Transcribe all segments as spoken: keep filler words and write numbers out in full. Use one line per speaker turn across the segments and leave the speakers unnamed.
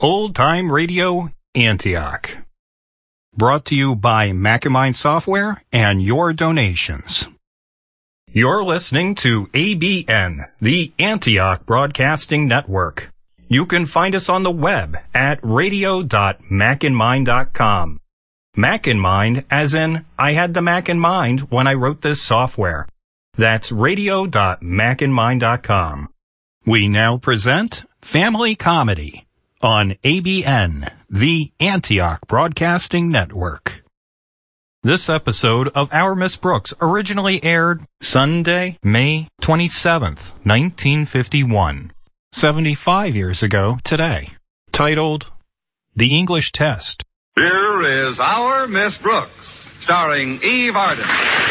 Old Time Radio Antioch. Brought to you by Macamine Software and your donations. You're listening to A B N, the Antioch Broadcasting Network. You can find us on the web at radio dot mac in mind dot com. Mac in mind as in, I had the Mac in mind when I wrote this software. That's radio dot mac in mind dot com. We now present Family Comedy on A B N, the Antioch Broadcasting Network. This episode of Our Miss Brooks originally aired Sunday, May twenty-seventh, nineteen fifty-one, seventy-five years ago today, titled The English Test.
Here is Our Miss Brooks, starring Eve Arden.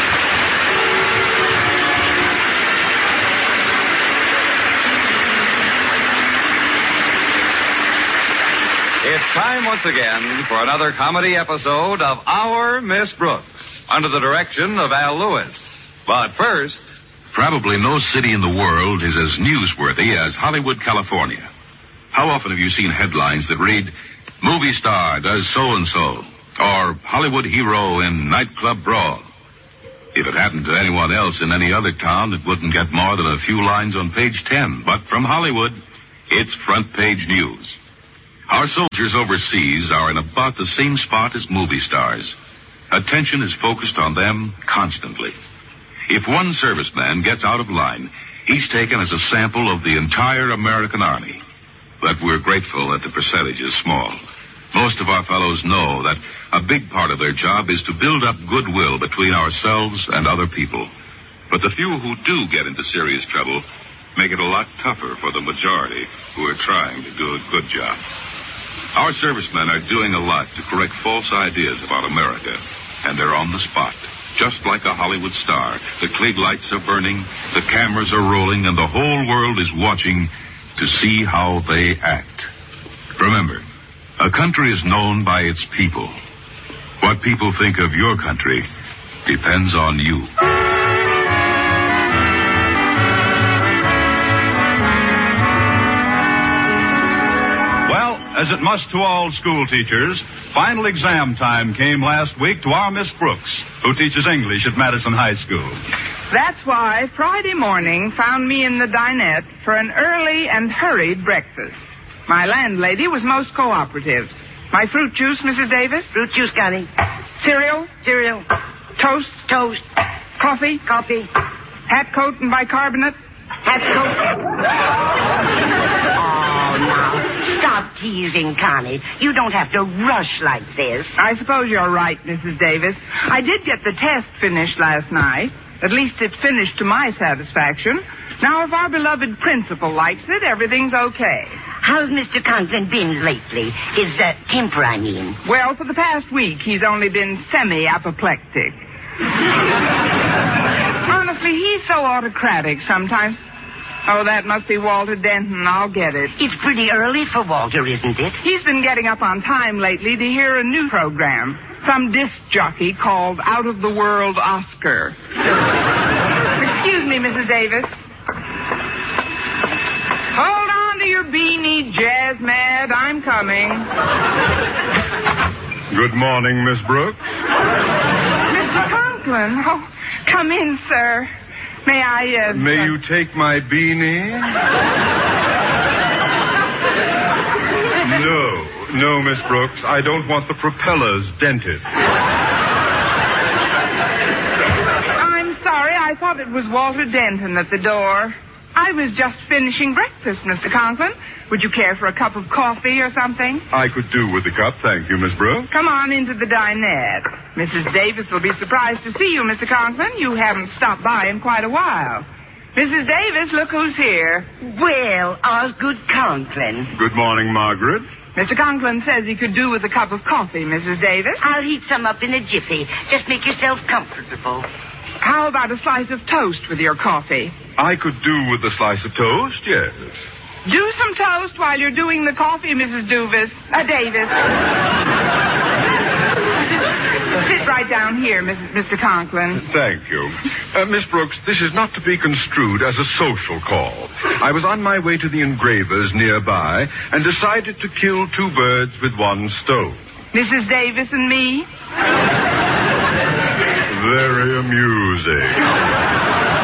It's time once again for another comedy episode of Our Miss Brooks, under the direction of Al Lewis. But first,
probably no city in the world is as newsworthy as Hollywood, California. How often have you seen headlines that read, "Movie star does so-and-so," or "Hollywood hero in nightclub brawl"? If it happened to anyone else in any other town, it wouldn't get more than a few lines on page ten. But from Hollywood, it's front-page news. Our soldiers overseas are in about the same spot as movie stars. Attention is focused on them constantly. If one serviceman gets out of line, he's taken as a sample of the entire American Army. But we're grateful that the percentage is small. Most of our fellows know that a big part of their job is to build up goodwill between ourselves and other people. But the few who do get into serious trouble make it a lot tougher for the majority who are trying to do a good job. Our servicemen are doing a lot to correct false ideas about America, and they're on the spot. Just like a Hollywood star, the Klieg lights are burning, the cameras are rolling, and the whole world is watching to see how they act. Remember, a country is known by its people. What people think of your country depends on you.
as it must to all school teachers, final exam time came last week to our Miss Brooks, who teaches English at Madison High School.
That's why Friday morning found me in the dinette for an early and hurried breakfast. My landlady was most cooperative. My fruit juice, Missus Davis?
Fruit juice, Connie.
Cereal?
Cereal.
Toast?
Toast.
Coffee?
Coffee.
Hat coat and bicarbonate?
Hat coat. Oh, now, stop teasing, Connie. You don't have to rush like this.
I suppose you're right, Missus Davis. I did get the test finished last night. At least it finished to my satisfaction. Now, if our beloved principal likes it, everything's okay.
How's Mister Conklin been lately? His uh, temper, I mean.
Well, for the past week, he's only been semi-apoplectic. Honestly, he's so autocratic sometimes. Oh, that must be Walter Denton. I'll get it.
It's pretty early for Walter, isn't it?
He's been getting up on time lately to hear a new program. Some disc jockey called Out of the World Oscar. Excuse me, Missus Davis. Hold on to your beanie, Jazz Mad. I'm coming.
Good morning, Miss Brooks.
Mister Conklin. Oh, come in, sir. May I, uh...
May you take my beanie? No, no, Miss Brooks. I don't want the propellers dented.
I'm sorry. I thought it was Walter Denton at the door. I was just finishing breakfast, Mister Conklin. Would you care for a cup of coffee or something?
I could do with the cup, thank you, Miss Brooks.
Come on into the dinette. Missus Davis will be surprised to see you, Mister Conklin. You haven't stopped by in quite a while. Missus Davis, look who's here.
Well, Osgood Conklin.
Good morning, Margaret.
Mister Conklin says he could do with a cup of coffee, Missus Davis.
I'll heat some up in a jiffy. Just make yourself comfortable.
How about a slice of toast with your coffee?
I could do with a slice of toast, yes.
Do some toast while you're doing the coffee, Missus Duvis. Uh, Davis. Sit right down here, Mister Conklin.
Thank you. Uh, Miss Brooks, this is not to be construed as a social call. I was on my way to the engravers nearby and decided to kill two birds with one stone.
Missus Davis and me?
Very amusing.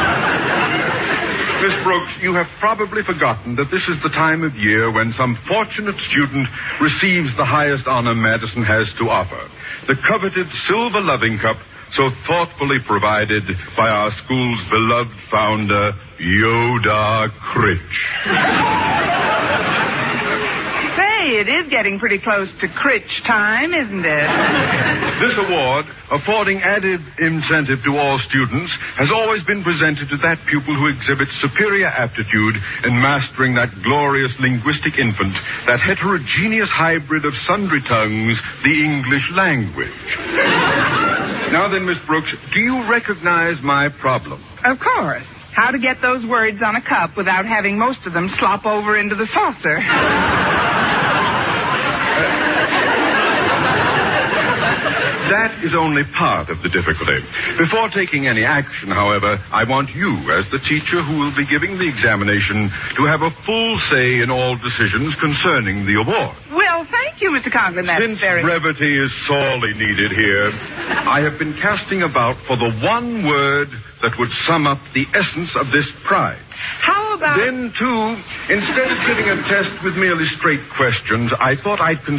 Miss Brooks, you have probably forgotten that this is the time of year when some fortunate student receives the highest honor Madison has to offer. The coveted Silver Loving Cup, so thoughtfully provided by our school's beloved founder, Yoda Critch.
Say, it is getting pretty close to Critch time, isn't it?
This award, affording added incentive to all students, has always been presented to that pupil who exhibits superior aptitude in mastering that glorious linguistic infant, that heterogeneous hybrid of sundry tongues, the English language. Now then, Miss Brooks, do you recognize my problem?
Of course. How to get those words on a cup without having most of them slop over into the saucer.
That is only part of the difficulty. Before taking any action, however, I want you, as the teacher who will be giving the examination, to have a full say in all decisions concerning the award.
Well, thank you, Mister Conklin. That's
Since
very...
brevity is sorely needed here, I have been casting about for the one word that would sum up the essence of this prize.
How about...
Then, too, instead of giving a test with merely straight questions, I thought I'd consider